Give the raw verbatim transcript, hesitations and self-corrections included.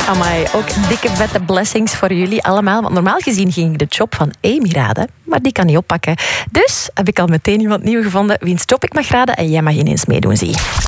Amai, ook dikke vette blessings voor jullie allemaal. Want normaal gezien ging ik de job van Amy raden, maar die kan niet oppakken. Dus heb ik al meteen iemand nieuw gevonden wiens job ik mag raden en jij mag ineens meedoen, zie.